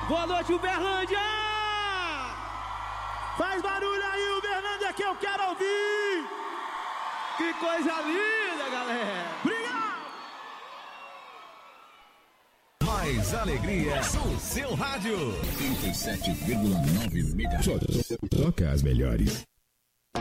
Boa noite, Uberlândia! Faz barulho aí, Uberlândia, que eu quero ouvir! Que coisa linda, galera! Obrigado! Mais alegria no seu rádio. 37,9 MHz. Toca as melhores.